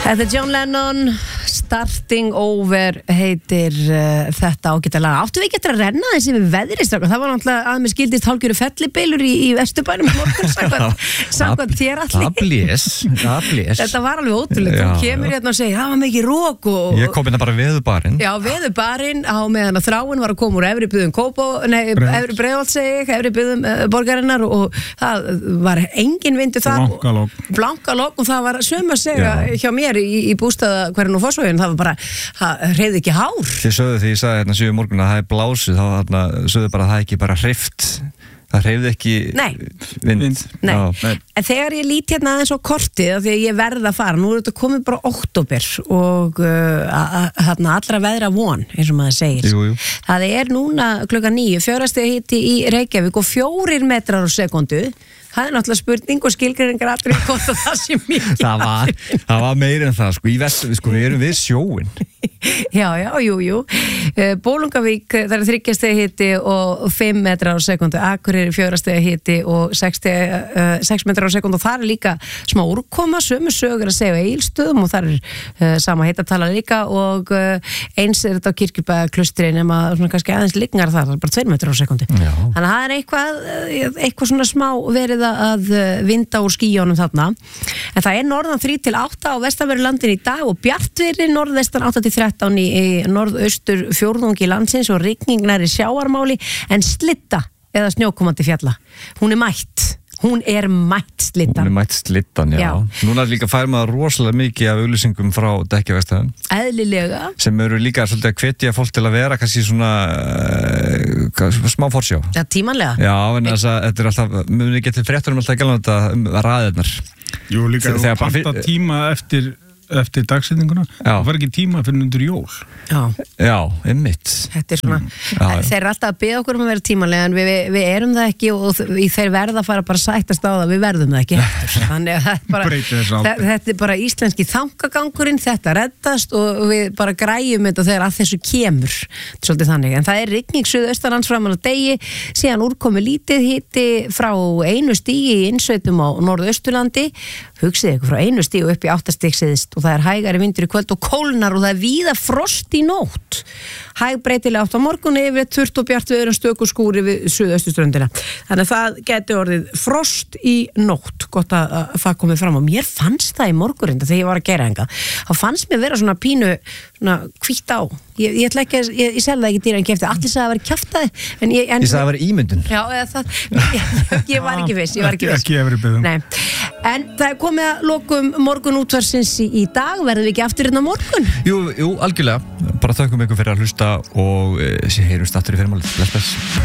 Þetta er John Lennon, Starting Over heitir þetta ágættalega. Áttu við ekki eftir að renna þessi við veðristráka? Það var náttúrulega að mér skildist hálfgjöru fellibylur í Vesturbænum morgun samkvæmt þér allir. Það blés. Þetta var alveg ótrúlegt. Þú kemur hérna og segir, það var mikið rók og... Ég kom hérna bara veðurbarinn. Já, veðurbarinn á meðan að Þráin var að koma úr efri byggðum efri Breiðholtssegi, efri byggðum borgarinnar og það var engin vindur þar. Blankalogg og það var sömu að segja hjá mér í bústaða hverjum og Fossvogin, það var bara, það hreyfði ekki hár. Þið sögðu því ég sagði hérna 7 morgun að það er blásið, þá sögðu bara að það ekki bara hreyft, það hreyfði ekki vind. Nei. En þegar ég lít hérna aðeins á kortið, af því að ég verð að fara, nú er þetta komið bara október og allra veðra von, eins og maður segir. Jú. Það er núna klukkan 9, 4 stiga hiti í Reykjavík og 4 metrar á sekundu. Það er náttúrulega spurning og skilgreiningar allir hvort að það sé mikið. Það var meira en það, sko. Í Vestur, við erum við sjóin. Jú. Bolungarvík, það er 3 stiga hiti og 5 metrar á sekundu. Akureyri 4 stiga hiti og 6 metrar á sekundu. Og það er líka smá úrkoma, sömu sögur að segja á Egilsstöðum og það er sama hitatala líka og eins er þetta á Kirkjubæjarklaustri nema svona kannski aðeins lignar það er bara 2 metrar á sekundu. Þannig að það er eitthvað svona smá verið að vinda úr skýjónum þarna en það er norðan 3-8 á vestanverðu landinu í dag og bjartviðri norðvestan 8-13 í norðaustur fjórðungi landsins og rigning nærri sjávarmáli en slitta eða snjókomandi fjalla hún er mætt slittan, já. Núna líka fær maður rosalega mikið af auglýsingum frá dekkjaverkstæðum. Eðlilega. Sem eru líka svolítið að hvetja fólk til að vera kannski svona smá forsjá. Já, tímanlega. Já, en þess að þetta er alltaf, mjög ekki til fréttur alltaf ekki alveg þetta ræðirnar. Jú, líka þú panta tíma eftir dagsetninguna það var ekki tíma fyrir undir jól. Já, einmitt. Þetta er svona, þeir eru alltaf að biðja okkur að vera tímanlega en við erum það ekki og þeir verða að fara bara að sættast á það, við verðum það ekki eftir. Þannig að þetta er bara íslenski þangagangurinn, þetta reddast og við bara græjum þetta þegar að þessu kemur. Þetta er svolítið þannig. En það er rigning suðaustanlands framan á degi, síðan úrkomi lítið hiti frá 1 stigi í innsveitum á Norðausturlandi, hugsið ykkur frá 1 stigi upp í 8 stig syðst og það er hægari vindur í kvöld og kólnar og það er víða frost í nótt. Hæg breytilega átt á morgun yfir þurrt og bjart viður en stöku skúri við suðausturströndina. Þannig að það geti orðið frost í nótt. Gott að það komið fram og mér fannst það í morgurinda þegar ég var að gera enga. Það fannst mér vera svona pínu svona hvítt á. Ég ætla ekki að, ég selði það ekki dýra en kefti. Allir sagði að það væri kjaftaði. Ég sagði að það væri ímyndun. Já, ég var ekki viss. Ekki efri byggðum. Nei. En það er komið að lokum morgun útvarsins í dag. Verðum við ekki aftur hérna morgun? Jú, algjörlega. Bara þökkum ykkur fyrir að hlusta og heyrumst aftur í fyrramálið. Bless.